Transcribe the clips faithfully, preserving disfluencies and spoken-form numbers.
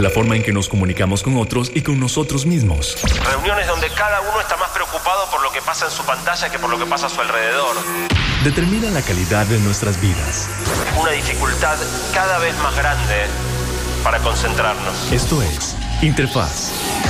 la forma en que nos comunicamos con otros y con nosotros mismos. Reuniones donde cada uno está más preocupado por lo que pasa en su pantalla que por lo que pasa a su alrededor. Determina la calidad de nuestras vidas. Una dificultad cada vez más grande para concentrarnos. Esto es Interfaz.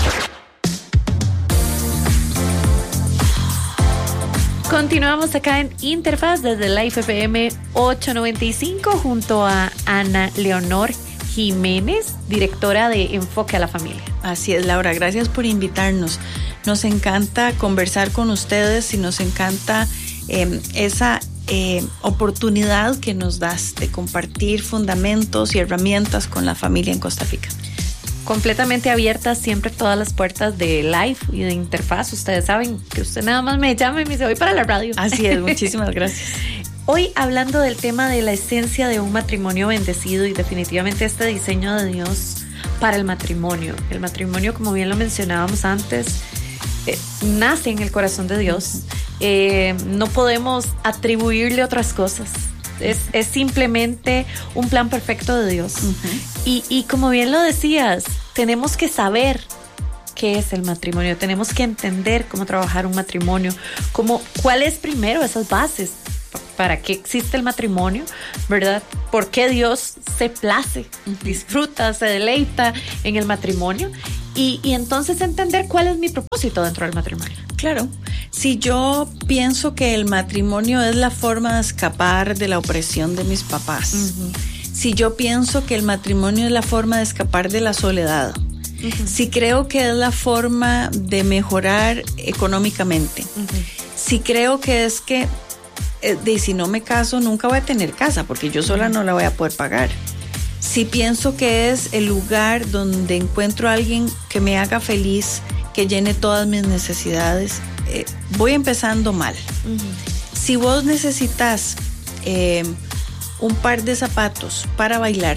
Continuamos acá en Interfaz desde la Life F M ochocientos noventa y cinco junto a Ana Leonor Jiménez, directora de Enfoque a la Familia. Así es, Laura, gracias por invitarnos. Nos encanta conversar con ustedes y nos encanta eh, esa eh, oportunidad que nos das de compartir fundamentos y herramientas con la familia en Costa Rica. Completamente abiertas siempre todas las puertas de Life y de Interfaz. Ustedes saben que usted nada más me llama y me dice voy para la radio. Así es, muchísimas gracias. Hoy hablando del tema de la esencia de un matrimonio bendecido y definitivamente este diseño de Dios para el matrimonio. El matrimonio, como bien lo mencionábamos antes, eh, nace en el corazón de Dios. Eh, no podemos atribuirle otras cosas. Es, es simplemente un plan perfecto de Dios. Uh-huh. Y, y como bien lo decías, tenemos que saber qué es el matrimonio, tenemos que entender cómo trabajar un matrimonio, cómo, cuál es primero esas bases, para qué existe el matrimonio, ¿verdad? ¿Por qué Dios se place, uh-huh. disfruta, se deleita en el matrimonio? Y, y entonces entender cuál es mi propósito dentro del matrimonio. Claro, si yo pienso que el matrimonio es la forma de escapar de la opresión de mis papás, uh-huh. si yo pienso que el matrimonio es la forma de escapar de la soledad, uh-huh. si creo que es la forma de mejorar económicamente, uh-huh. si creo que es que eh, de si no me caso nunca voy a tener casa porque yo sola no la voy a poder pagar. Si pienso que es el lugar donde encuentro a alguien que me haga feliz, que llene todas mis necesidades, eh, voy empezando mal. Uh-huh. Si vos necesitas eh, un par de zapatos para bailar,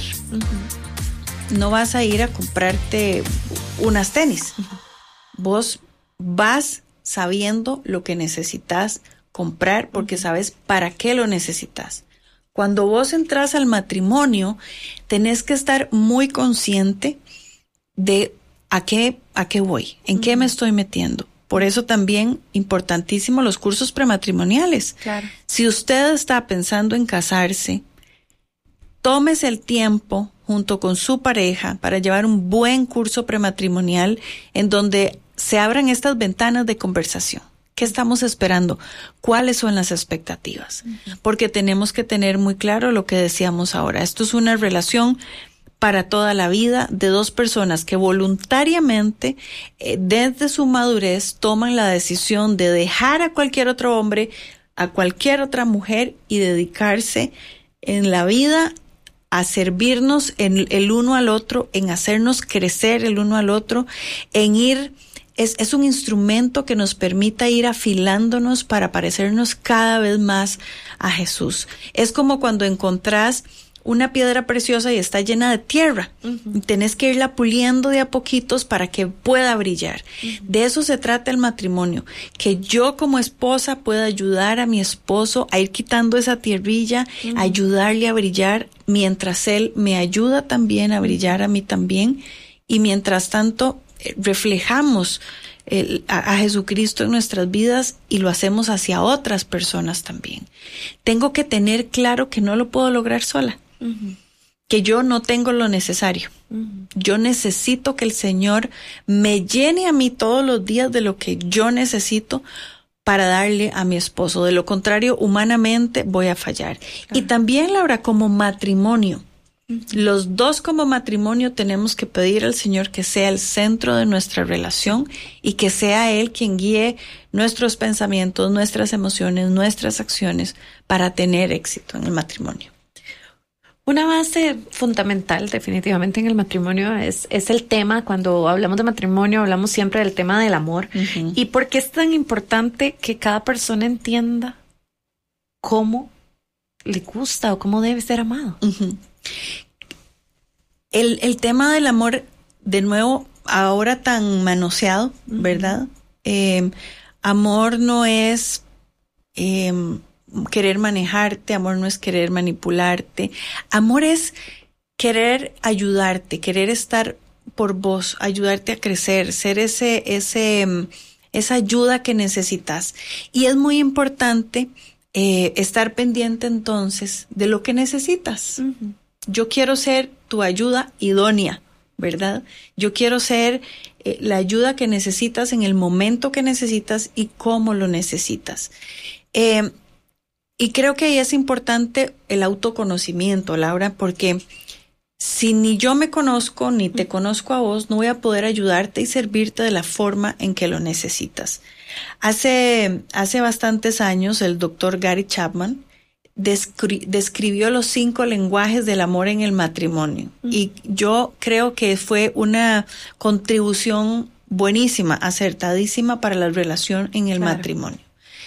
uh-huh. no vas a ir a comprarte unas tenis. Uh-huh. Vos vas sabiendo lo que necesitas comprar porque uh-huh. sabes para qué lo necesitas. Cuando vos entras al matrimonio, tenés que estar muy consciente de a qué, a qué voy, en uh-huh. qué me estoy metiendo. Por eso también importantísimo los cursos prematrimoniales. Claro. Si usted está pensando en casarse, tómese el tiempo junto con su pareja para llevar un buen curso prematrimonial en donde se abran estas ventanas de conversación. ¿Qué estamos esperando? ¿Cuáles son las expectativas? Uh-huh. Porque tenemos que tener muy claro lo que decíamos ahora. Esto es una relación para toda la vida de dos personas que voluntariamente, eh, desde su madurez, toman la decisión de dejar a cualquier otro hombre, a cualquier otra mujer y dedicarse en la vida a servirnos en el uno al otro, en hacernos crecer el uno al otro, en ir... Es, es un instrumento que nos permita ir afilándonos para parecernos cada vez más a Jesús. Es como cuando encontrás una piedra preciosa y está llena de tierra. Uh-huh. Tenés que irla puliendo de a poquitos para que pueda brillar. Uh-huh. De eso se trata el matrimonio. Que yo como esposa pueda ayudar a mi esposo a ir quitando esa tierrilla, uh-huh. ayudarle a brillar, mientras él me ayuda también a brillar a mí también. Y mientras tanto, reflejamos el, a, a Jesucristo en nuestras vidas y lo hacemos hacia otras personas también. Tengo que tener claro que no lo puedo lograr sola, uh-huh. que yo no tengo lo necesario. Uh-huh. Yo necesito que el Señor me llene a mí todos los días de lo que yo necesito para darle a mi esposo. De lo contrario, humanamente voy a fallar. Claro. Y también, Laura, como matrimonio, los dos como matrimonio tenemos que pedir al Señor que sea el centro de nuestra relación y que sea Él quien guíe nuestros pensamientos, nuestras emociones, nuestras acciones para tener éxito en el matrimonio. Una base fundamental definitivamente en el matrimonio es, es el tema, cuando hablamos de matrimonio hablamos siempre del tema del amor. Uh-huh. ¿Y por qué es tan importante que cada persona entienda cómo le gusta o cómo debe ser amado? Uh-huh. El, el tema del amor, de nuevo, ahora tan manoseado, uh-huh. ¿verdad? Eh, amor no es eh, querer manejarte, amor no es querer manipularte, amor es querer ayudarte, querer estar por vos, ayudarte a crecer, ser ese, ese, esa ayuda que necesitas. Y es muy importante eh, estar pendiente entonces de lo que necesitas. Uh-huh. Yo quiero ser tu ayuda idónea, ¿verdad? Yo quiero ser eh, la ayuda que necesitas en el momento que necesitas y cómo lo necesitas. Eh, y creo que ahí es importante el autoconocimiento, Laura, porque si ni yo me conozco ni te conozco a vos, no voy a poder ayudarte y servirte de la forma en que lo necesitas. Hace, hace bastantes años el doctor Gary Chapman descri- describió los cinco lenguajes del amor en el matrimonio. Mm. Y yo creo que fue una contribución buenísima, acertadísima para la relación en el claro. matrimonio.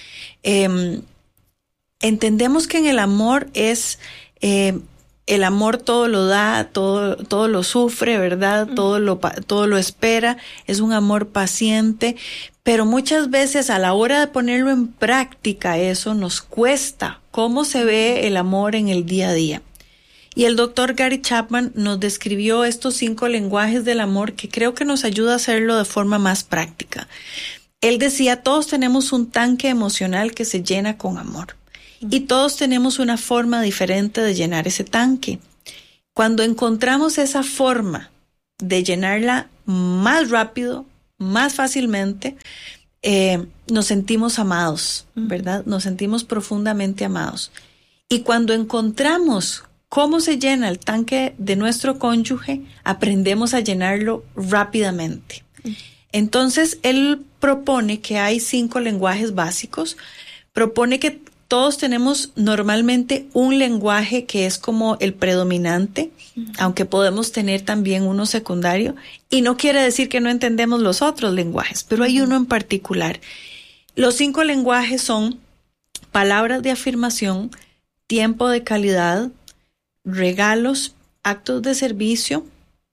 Eh, entendemos que en el amor es... Eh, el amor todo lo da, todo, todo lo sufre, ¿verdad? Mm. Todo lo, todo lo espera, es un amor paciente, pero muchas veces a la hora de ponerlo en práctica eso nos cuesta. ¿Cómo se ve el amor en el día a día? Y el doctor Gary Chapman nos describió estos cinco lenguajes del amor que creo que nos ayuda a hacerlo de forma más práctica. Él decía, todos tenemos un tanque emocional que se llena con amor. Y todos tenemos una forma diferente de llenar ese tanque. Cuando encontramos esa forma de llenarla más rápido, más fácilmente, eh, nos sentimos amados, ¿verdad? Nos sentimos profundamente amados. Y cuando encontramos cómo se llena el tanque de nuestro cónyuge, aprendemos a llenarlo rápidamente. Entonces, él propone que hay cinco lenguajes básicos, propone que todos tenemos normalmente un lenguaje que es como el predominante, uh-huh. aunque podemos tener también uno secundario, y no quiere decir que no entendemos los otros lenguajes, pero hay uh-huh. uno en particular. Los cinco lenguajes son palabras de afirmación, tiempo de calidad, regalos, actos de servicio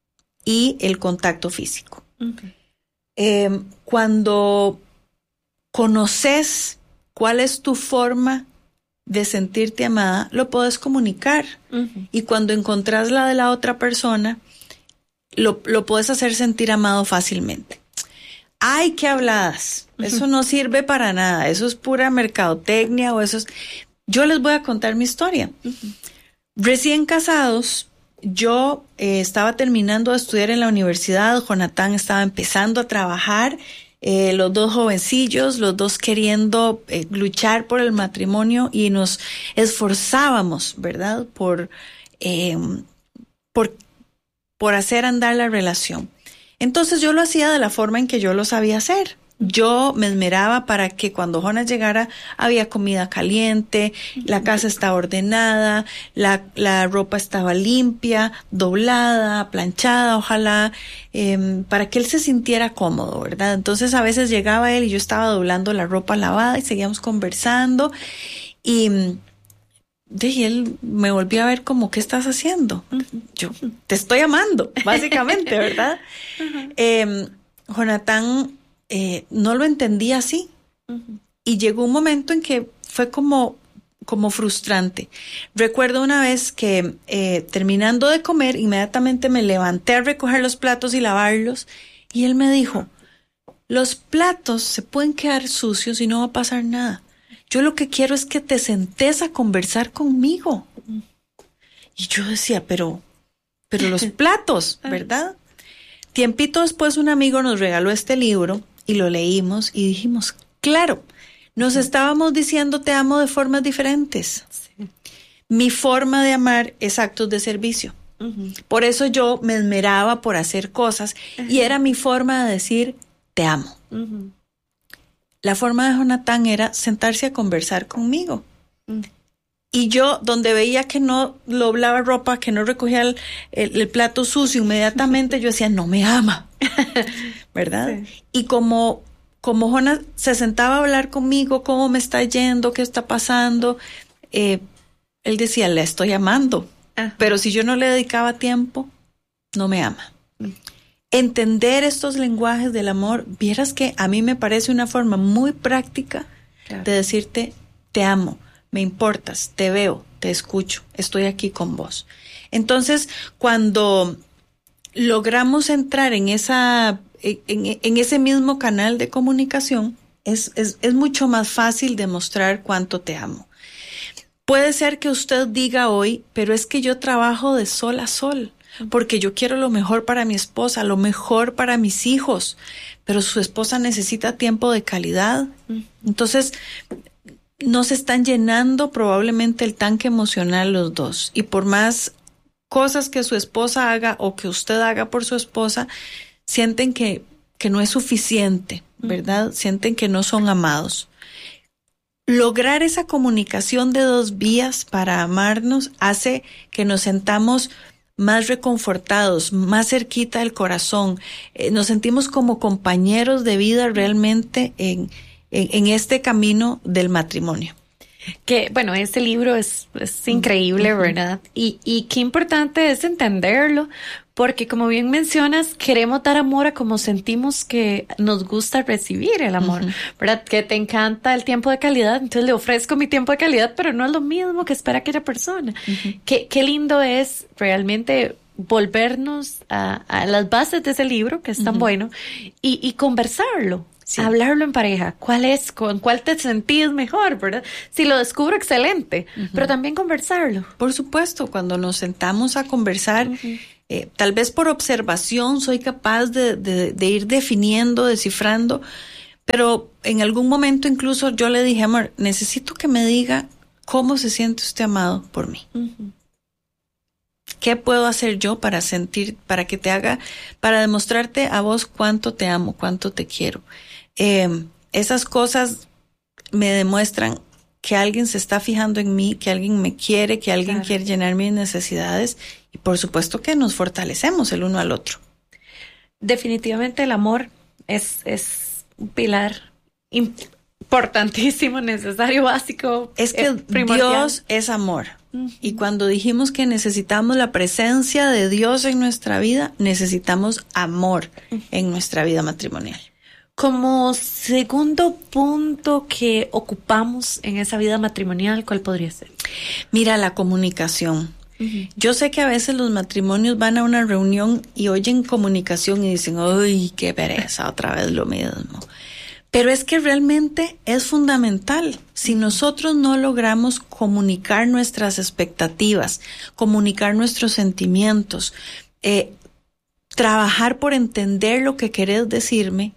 y el contacto físico. Uh-huh. Eh, cuando conoces cuál es tu forma de sentirte amada, lo puedes comunicar. Uh-huh. Y cuando encontrás la de la otra persona, lo, lo puedes hacer sentir amado fácilmente. ¡Ay, qué habladas! Uh-huh. Eso no sirve para nada. Eso es pura mercadotecnia o eso es... Yo les voy a contar mi historia. Uh-huh. Recién casados, yo eh, estaba terminando de estudiar en la universidad, Jonathan estaba empezando a trabajar. Eh, los dos jovencillos, los dos queriendo eh, luchar por el matrimonio y nos esforzábamos, ¿verdad? Por, eh, por, por hacer andar la relación. Entonces yo lo hacía de la forma en que yo lo sabía hacer. Yo me esmeraba para que cuando Jonas llegara había comida caliente, la casa estaba ordenada, la, la ropa estaba limpia, doblada, planchada, ojalá, eh, para que él se sintiera cómodo, ¿verdad? Entonces a veces llegaba él y yo estaba doblando la ropa lavada y seguíamos conversando y, y él me volvió a ver como, ¿qué estás haciendo? Yo, te estoy amando, básicamente, ¿verdad? Uh-huh. Eh, Jonathan Eh, no lo entendía así. Uh-huh. Y llegó un momento en que fue como, como frustrante. Recuerdo una vez que eh, terminando de comer, inmediatamente me levanté a recoger los platos y lavarlos y él me dijo, los platos se pueden quedar sucios y no va a pasar nada. Yo lo que quiero es que te sentes a conversar conmigo. Uh-huh. Y yo decía, pero, pero los platos, ¿verdad? Tiempito después un amigo nos regaló este libro y lo leímos y dijimos, claro, nos sí. estábamos diciendo te amo de formas diferentes. Sí. Mi forma de amar es actos de servicio. Uh-huh. Por eso yo me esmeraba por hacer cosas uh-huh. y era mi forma de decir te amo. Uh-huh. La forma de Jonathan era sentarse a conversar conmigo. Uh-huh. Y yo, donde veía que no doblaba ropa, que no recogía el, el, el plato sucio, inmediatamente yo decía, no me ama, ¿verdad? Sí. Y como, como Jonas se sentaba a hablar conmigo, cómo me está yendo, qué está pasando, eh, él decía, la estoy amando. Ajá. Pero si yo no le dedicaba tiempo, no me ama. Mm. Entender estos lenguajes del amor, vieras que a mí me parece una forma muy práctica claro. de decirte, te amo. Me importas, te veo, te escucho, estoy aquí con vos. Entonces, cuando logramos entrar en esa, en, en ese mismo canal de comunicación, es, es, es mucho más fácil demostrar cuánto te amo. Puede ser que usted diga hoy, pero es que yo trabajo de sol a sol, porque yo quiero lo mejor para mi esposa, lo mejor para mis hijos, pero su esposa necesita tiempo de calidad. Entonces, no se están llenando probablemente el tanque emocional los dos. Y por más cosas que su esposa haga o que usted haga por su esposa, sienten que, que no es suficiente, ¿verdad? Sienten que no son amados. Lograr esa comunicación de dos vías para amarnos hace que nos sentamos más reconfortados, más cerquita del corazón. Eh, nos sentimos como compañeros de vida realmente en, en, en este camino del matrimonio. Que, bueno, este libro es, es increíble, uh-huh. ¿verdad? Y, y qué importante es entenderlo, porque como bien mencionas, queremos dar amor a como sentimos que nos gusta recibir el amor, uh-huh. ¿verdad? Que te encanta el tiempo de calidad, entonces le ofrezco mi tiempo de calidad, pero no es lo mismo que espera aquella persona. Uh-huh. Qué, qué lindo es realmente volvernos a, a las bases de ese libro, que es tan uh-huh. bueno, y, y conversarlo. Sí. Hablarlo en pareja. ¿Cuál es? ¿Con cuál te sentís mejor, verdad? Si lo descubro, excelente. Uh-huh. Pero también conversarlo. Por supuesto, cuando nos sentamos a conversar, uh-huh. eh, tal vez por observación soy capaz de, de, de ir definiendo, descifrando, pero en algún momento incluso yo le dije, amor, necesito que me diga cómo se siente usted amado por mí. Uh-huh. ¿Qué puedo hacer yo para sentir, para que te haga, para demostrarte a vos cuánto te amo, cuánto te quiero? Eh, esas cosas me demuestran que alguien se está fijando en mí, que alguien me quiere, que alguien claro. quiere llenar mis necesidades, y por supuesto que nos fortalecemos el uno al otro. Definitivamente el amor es, es un pilar importantísimo, necesario, básico. Es que Dios es amor. Uh-huh. Y cuando dijimos que necesitamos la presencia de Dios en nuestra vida, necesitamos amor uh-huh. en nuestra vida matrimonial. Como segundo punto que ocupamos en esa vida matrimonial, ¿cuál podría ser? Mira, la comunicación. Uh-huh. Yo sé que a veces los matrimonios van a una reunión y oyen comunicación y dicen, ¡ay, qué pereza, otra vez lo mismo! Pero es que realmente es fundamental. Si nosotros no logramos comunicar nuestras expectativas, comunicar nuestros sentimientos, eh, trabajar por entender lo que querés decirme,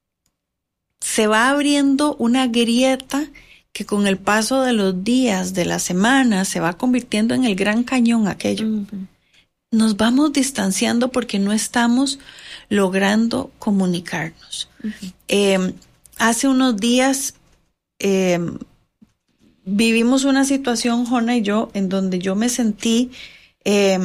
se va abriendo una grieta que con el paso de los días, de las semanas, se va convirtiendo en el gran cañón aquello. Uh-huh. Nos vamos distanciando porque no estamos logrando comunicarnos. Uh-huh. Eh, hace unos días eh, vivimos una situación, Jona y yo, en donde yo me sentí eh,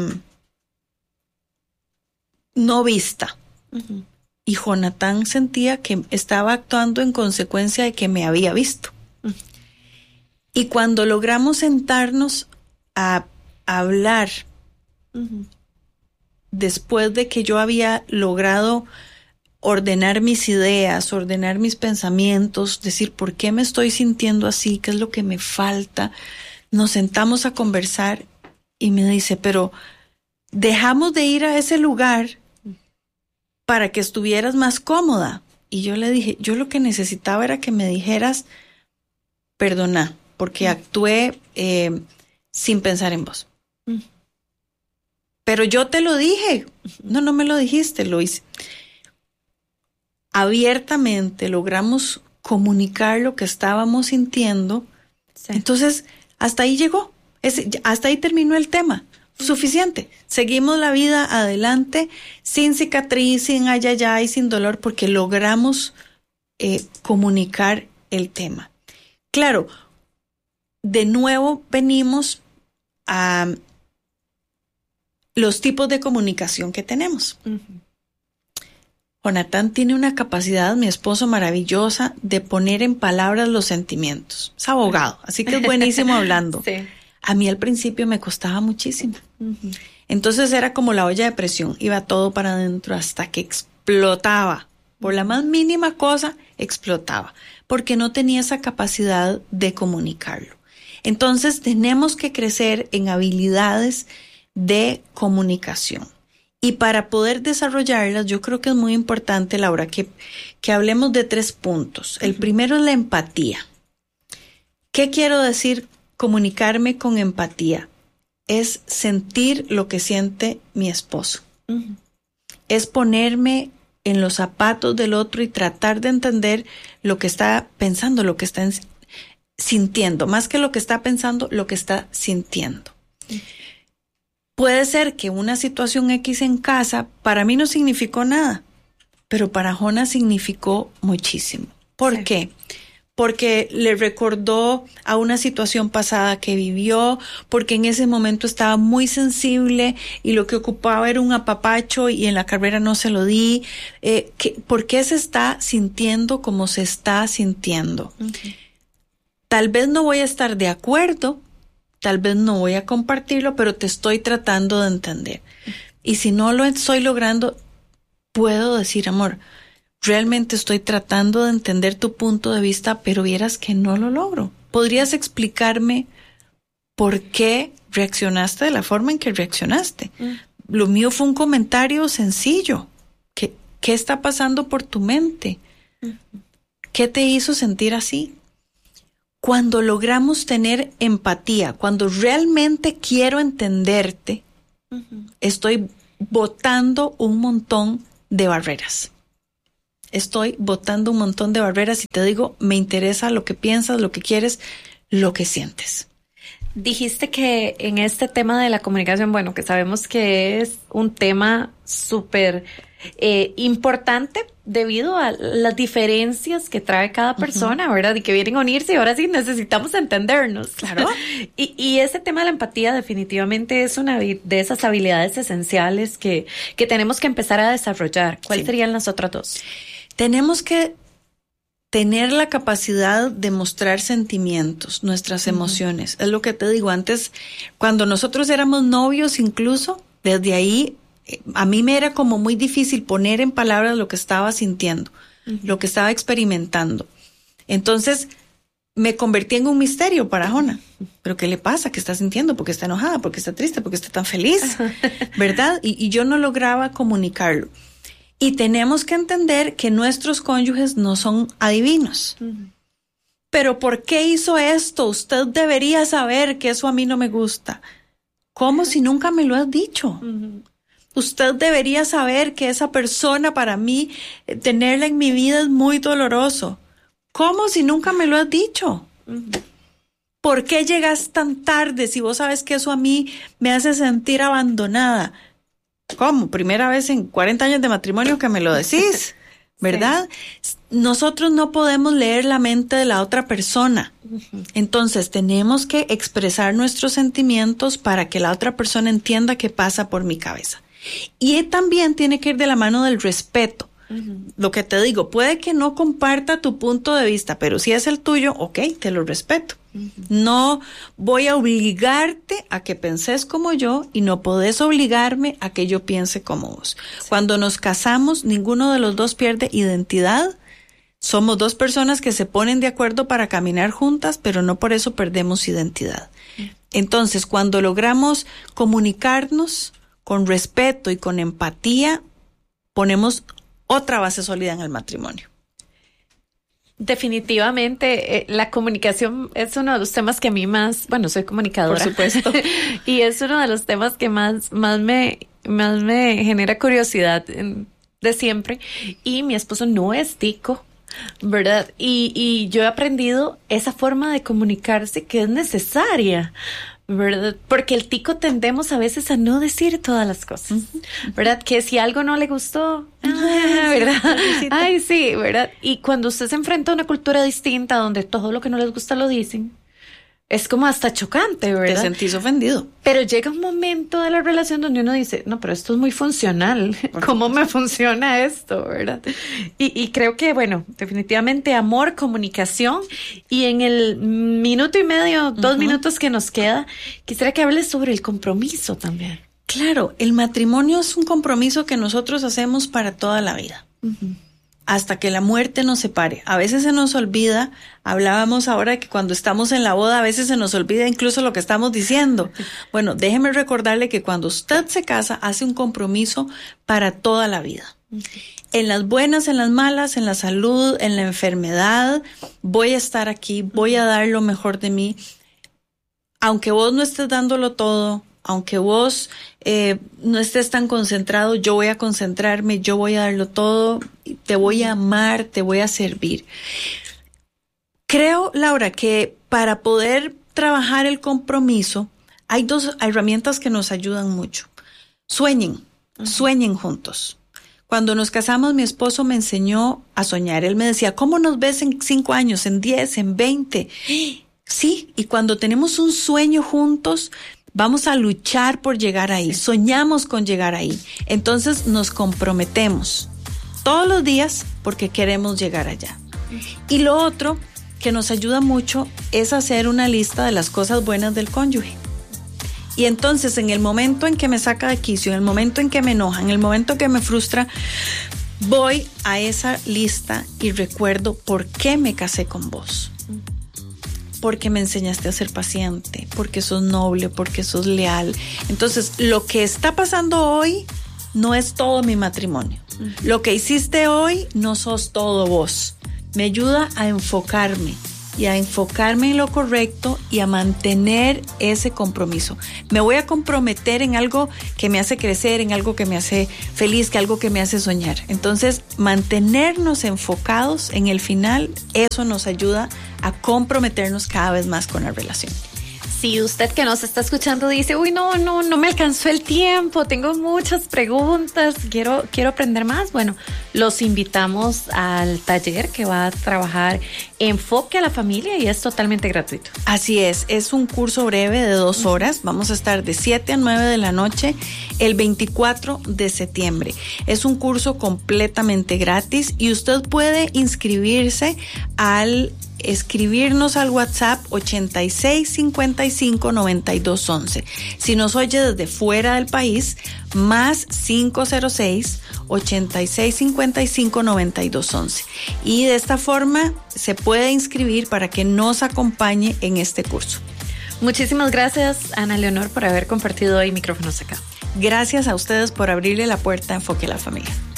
no vista. Uh-huh. Y Jonathan sentía que estaba actuando en consecuencia de que me había visto. Uh-huh. Y cuando logramos sentarnos a, a hablar, uh-huh. después de que yo había logrado ordenar mis ideas, ordenar mis pensamientos, decir por qué me estoy sintiendo así, qué es lo que me falta, nos sentamos a conversar y me dice, pero dejamos de ir a ese lugar para que estuvieras más cómoda. Y yo le dije, yo lo que necesitaba era que me dijeras, perdona, porque actué eh, sin pensar en vos. Mm. Pero yo te lo dije. No, no me lo dijiste, lo hice. Abiertamente logramos comunicar lo que estábamos sintiendo. Sí. Entonces, hasta ahí llegó. Ese, hasta ahí terminó el tema. Suficiente. Seguimos la vida adelante sin cicatriz, sin ayayay, sin dolor, porque logramos eh, comunicar el tema. Claro, de nuevo venimos a los tipos de comunicación que tenemos. Uh-huh. Jonathan tiene una capacidad, mi esposo, maravillosa de poner en palabras los sentimientos. Es abogado, así que es buenísimo hablando. Sí. A mí al principio me costaba muchísimo. Uh-huh. Entonces era como la olla de presión, iba todo para adentro hasta que explotaba. Por la más mínima cosa, explotaba, porque no tenía esa capacidad de comunicarlo. Entonces tenemos que crecer en habilidades de comunicación. Y para poder desarrollarlas, yo creo que es muy importante, Laura, que, que hablemos de tres puntos. El uh-huh. primero es la empatía. ¿Qué quiero decir comunicarme con empatía? Es sentir lo que siente mi esposo. Uh-huh. Es ponerme en los zapatos del otro y tratar de entender lo que está pensando, lo que está en, sintiendo. Más que lo que está pensando, lo que está sintiendo. Uh-huh. Puede ser que una situación X en casa para mí no significó nada, pero para Jona significó muchísimo. ¿Por sí. qué? Porque le recordó a una situación pasada que vivió, porque en ese momento estaba muy sensible y lo que ocupaba era un apapacho y en la carrera no se lo di. Eh, que, ¿Por qué se está sintiendo como se está sintiendo? Uh-huh. Tal vez no voy a estar de acuerdo, tal vez no voy a compartirlo, pero te estoy tratando de entender. Y si no lo estoy logrando, puedo decir, amor, realmente estoy tratando de entender tu punto de vista, pero vieras que no lo logro. ¿Podrías explicarme por qué reaccionaste de la forma en que reaccionaste? Mm. Lo mío fue un comentario sencillo. ¿Qué, qué está pasando por tu mente? Mm. ¿Qué te hizo sentir así? Cuando logramos tener empatía, cuando realmente quiero entenderte, uh-huh. estoy botando un montón de barreras. Estoy botando un montón de barreras y te digo, me interesa lo que piensas, lo que quieres, lo que sientes. Dijiste que en este tema de la comunicación, bueno, que sabemos que es un tema súper eh, importante debido a las diferencias que trae cada persona, uh-huh. ¿verdad? Y que vienen a unirse y ahora sí necesitamos entendernos. Claro. y, y ese tema de la empatía definitivamente es una de esas habilidades esenciales que, que tenemos que empezar a desarrollar. ¿Cuáles sí. serían las otras dos? Tenemos que tener la capacidad de mostrar sentimientos, nuestras uh-huh. emociones. Es lo que te digo, antes, cuando nosotros éramos novios incluso, desde ahí, a mí me era como muy difícil poner en palabras lo que estaba sintiendo, uh-huh. lo que estaba experimentando. Entonces, me convertí en un misterio para Jona. ¿Pero qué le pasa? ¿Qué está sintiendo? ¿Por qué está enojada? ¿Por qué está triste? ¿Por qué está tan feliz? ¿Verdad? Y, y yo no lograba comunicarlo. Y tenemos que entender que nuestros cónyuges no son adivinos. Uh-huh. ¿Pero por qué hizo esto? Usted debería saber que eso a mí no me gusta. ¿Cómo si nunca me lo has dicho? Uh-huh. Usted debería saber que esa persona para mí, eh, tenerla en mi vida es muy doloroso. ¿Cómo si nunca me lo has dicho? Uh-huh. ¿Por qué llegas tan tarde si vos sabes que eso a mí me hace sentir abandonada? ¿Cómo? Primera vez en cuarenta años de matrimonio que me lo decís, ¿verdad? Sí. Nosotros no podemos leer la mente de la otra persona. Uh-huh. Entonces tenemos que expresar nuestros sentimientos para que la otra persona entienda qué pasa por mi cabeza. Y también tiene que ir de la mano del respeto. Uh-huh. Lo que te digo, puede que no comparta tu punto de vista, pero si es el tuyo, ok, te lo respeto. Uh-huh. No voy a obligarte a que penses como yo y no podés obligarme a que yo piense como vos. Sí. Cuando nos casamos, ninguno de los dos pierde identidad. Somos dos personas que se ponen de acuerdo para caminar juntas, pero no por eso perdemos identidad. Uh-huh. Entonces, cuando logramos comunicarnos con respeto y con empatía, ponemos otra base sólida en el matrimonio. Definitivamente, eh, la comunicación es uno de los temas que a mí más, bueno, soy comunicadora. Por supuesto. Y es uno de los temas que más, más me, más me genera curiosidad en, de siempre. Y mi esposo no es tico, ¿verdad? Y, y yo he aprendido esa forma de comunicarse que es necesaria, ¿verdad? Porque el tico tendemos a veces a no decir todas las cosas, ¿verdad? Que si algo no le gustó, ah, ¿verdad? Ay, sí, ¿verdad? Y cuando usted se enfrenta a una cultura distinta donde todo lo que no les gusta lo dicen, es como hasta chocante, ¿verdad? Te sentís ofendido. Pero llega un momento de la relación donde uno dice, no, pero esto es muy funcional. ¿Cómo me funciona esto, verdad? Y, y creo que, bueno, definitivamente amor, comunicación. Y en el minuto y medio, dos uh-huh. minutos que nos queda, quisiera que hables sobre el compromiso también. Claro, el matrimonio es un compromiso que nosotros hacemos para toda la vida. Uh-huh. hasta que la muerte nos separe. A veces se nos olvida, hablábamos ahora de que cuando estamos en la boda, a veces se nos olvida incluso lo que estamos diciendo. Bueno, déjeme recordarle que cuando usted se casa, hace un compromiso para toda la vida. En las buenas, en las malas, en la salud, en la enfermedad, voy a estar aquí, voy a dar lo mejor de mí. Aunque vos no estés dándolo todo, aunque vos eh, no estés tan concentrado, yo voy a concentrarme, yo voy a darlo todo, te voy a amar, te voy a servir. Creo, Laura, que para poder trabajar el compromiso, hay dos herramientas que nos ayudan mucho. Sueñen, uh-huh. sueñen juntos. Cuando nos casamos, mi esposo me enseñó a soñar. Él me decía, ¿cómo nos ves en cinco años, en diez, en veinte? Sí, y cuando tenemos un sueño juntos, vamos a luchar por llegar ahí, soñamos con llegar ahí. Entonces nos comprometemos todos los días porque queremos llegar allá. Y lo otro que nos ayuda mucho es hacer una lista de las cosas buenas del cónyuge. Y entonces en el momento en que me saca de quicio, en el momento en que me enoja, en el momento que me frustra, voy a esa lista y recuerdo por qué me casé con vos. Porque me enseñaste a ser paciente, porque sos noble, porque sos leal. Entonces, lo que está pasando hoy no es todo mi matrimonio. Uh-huh. Lo que hiciste hoy no sos todo vos. Me ayuda a enfocarme y a enfocarme en lo correcto y a mantener ese compromiso. Me voy a comprometer en algo que me hace crecer, en algo que me hace feliz, que algo que me hace soñar. Entonces, mantenernos enfocados en el final, eso nos ayuda a comprometernos cada vez más con la relación. Si usted que nos está escuchando dice, uy, no, no, no me alcanzó el tiempo, tengo muchas preguntas, quiero, quiero aprender más, bueno, los invitamos al taller que va a trabajar Enfoque a la Familia y es totalmente gratuito. Así es, es un curso breve de dos horas, vamos a estar de siete a nueve de la noche el veinticuatro de septiembre. Es un curso completamente gratis y usted puede inscribirse al escribirnos al WhatsApp ochenta y seis cincuenta y cinco noventa y dos once. Si nos oye desde fuera del país, más cinco cero seis ochenta y seis cincuenta y cinco noventa y dos once. Y de esta forma se puede inscribir para que nos acompañe en este curso. Muchísimas gracias, Ana Leonor, por haber compartido hoy micrófonos acá. Gracias a ustedes por abrirle la puerta a Enfoque a la Familia.